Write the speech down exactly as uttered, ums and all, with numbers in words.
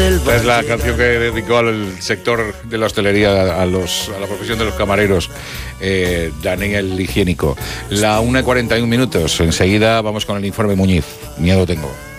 del Esta es la canción que dedicó al sector de la hostelería, a, los, a la profesión de los camareros, eh, Daniel Higiénico. La una y cuarenta y un minutos. Enseguida vamos con el informe Muñiz. Miedo tengo.